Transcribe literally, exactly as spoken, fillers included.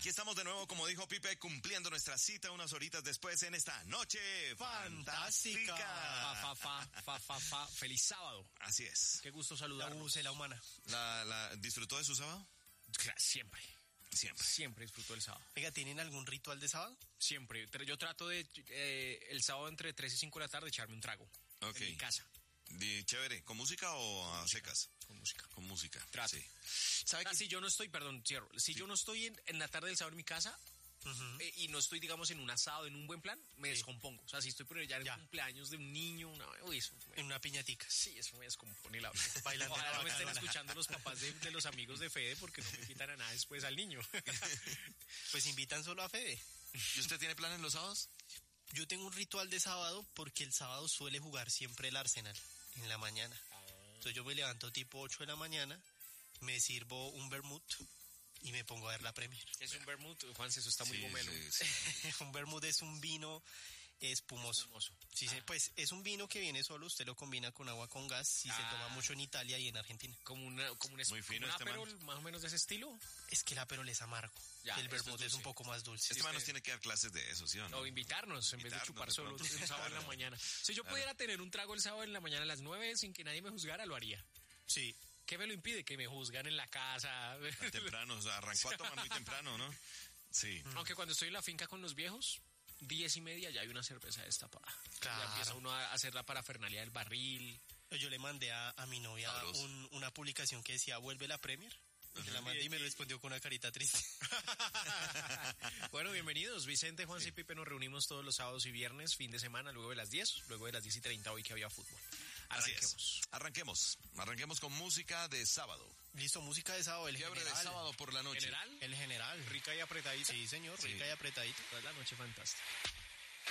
Aquí estamos de nuevo, como dijo Pipe, cumpliendo nuestra cita unas horitas después en esta noche fantástica. Fa, fa, fa, fa, fa, fa. Feliz sábado. Así es. Qué gusto saludarlos. La U C, la humana. ¿La, la, ¿Disfrutó de su sábado? Siempre. Siempre. Siempre disfruto del sábado. Oiga, ¿tienen algún ritual de sábado? Siempre. Yo trato de, eh, el sábado entre tres y cinco de la tarde, echarme un trago. Ok. En mi casa. De, chévere. ¿Con música o a música, secas? Con música. Con música. Trato. Sí. ¿Sabe Ah, que... si yo no estoy, perdón, cierro. Si sí. yo no estoy en, en la tarde del sábado en mi casa, Uh-huh. eh, y no estoy, digamos, en un asado, en un buen plan, me Sí. descompongo. O sea, si estoy por ya en Ya. el cumpleaños de un niño, una, uy, eso me- En una piñatica. sí, eso me descompone la Bailando Ojalá la no me estén bacana. escuchando los papás de, de los amigos de Fede, porque no me quitan a nada después al niño. Pues invitan solo a Fede. ¿Y usted tiene planes los sábados? Yo tengo un ritual de sábado porque el sábado suele jugar siempre el Arsenal en la mañana. Entonces yo me levanto tipo ocho de la mañana, me sirvo un vermut y me pongo a ver la Premier. Es un vermut, Juanse, eso está muy Sí, gomelo. sí, sí. Un vermut es un vino espumoso. Espumoso. Sí, sí, Ah. pues es un vino que viene solo, usted lo combina con agua con gas y se Ah. toma mucho en Italia y en Argentina. Como una, como un, Muy fino como un este man. Aperol, más o menos de ese estilo. Es que el Aperol es amargo Ya, y el esto es vermut es dulce. un poco más dulce. Este Sí, man nos usted- tiene que dar clases de eso, ¿sí o no? O invitarnos, en vez de Invitarnos, chupar de solo pronto. un sábado en la Claro. mañana. Si yo Claro. pudiera tener un trago el sábado en la mañana a las nueve sin que nadie me juzgara, lo haría. Sí. ¿Qué me lo impide? Que me juzgan en la casa. Temprano, o sea, arrancó a tomar muy temprano, ¿no? Sí. Aunque cuando estoy en la finca con los viejos, diez y media ya hay una cerveza destapada. Claro. Ya empieza uno a hacer la parafernalia del barril. Yo le mandé a, a mi novia Sabroso. un- una publicación que decía vuelve la Premier. Y se la mandé y me respondió con una carita triste. Bueno, bienvenidos. Vicente, Juan y Pipe, nos reunimos todos los sábados y viernes, fin de semana, luego de las diez, luego de las diez y treinta hoy que había fútbol. Así Arranquemos. es. Arranquemos. Arranquemos con música de sábado. Listo, música de sábado, el Fiebre de general. sábado por la noche. General, El general. rica y apretadita. Sí, señor, Sí. rica y apretadita. Toda la noche fantástica.